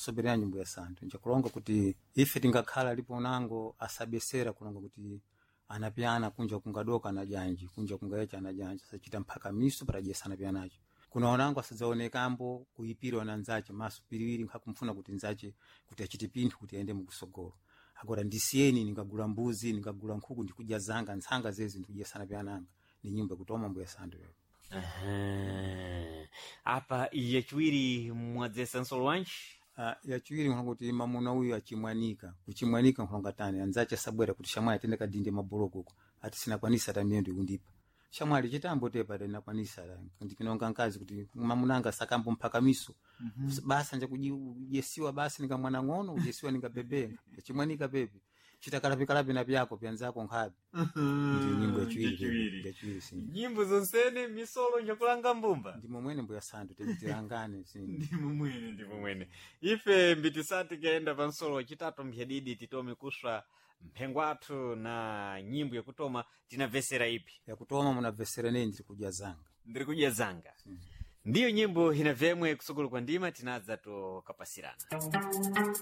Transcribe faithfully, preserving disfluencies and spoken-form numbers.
soberera nyimbo ya santu nchakulonga kuti ife tingakhala lipo nango asabesera kulonga kuti anapiana kunja kungadoka na janji kunja kungaecha na janji sachita mpaka miso para jesana pia nacho kuna onango asadzaonekambo kuipirwa na nzache maso piliwiri nkakumfuna kuti nzache kuti achite pinthu kuti aende mukusogolo agora ndisiyeni ningagula mbuzi ningagula nkhuku ndikudya zanga ntsanga zezi ndikudyesana pia nanga ni nyimbo kutoma mbuya santu yo. Aha. Apa yachiwiri mwadzesa nsolo wanchi? Uh, yachiwiri nkona kuti mamuna uyu achimwanika kuchimwanika nkonga tani anzache sabwera kuti shamwali atende kadinde maboloko uko ati sinakwanisa tamiyendo ikundipa shamwali chitambo tepa tinakwanisa ndikinonga nkazi kuti mamunanga sakambo mpaka miso mm -hmm. basa nje kujesiwa basi nika mwana ngono ujesiwa nika bebe chimwanika bebe chitakalapi na byako pyanzako nkhabi ndi nyimbo yachiwiri yachiwiri nyimbo zonsene misolo njakulanga mbumba ndi momwene mbuya santu tebitirangane ndi momwene ndi momwene ife mbitisati kaenda pa nsolo chitatu mphedidi titome kuswa mphengwathu na nyimbo yakutoma tinavesera ipi yakutoma munavesera neni ndiri kudya zanga ndiri kudya zanga hmm. Ndiyo nyimbo inavemwe kusukulu kwa ndima tinaza to kapasirana.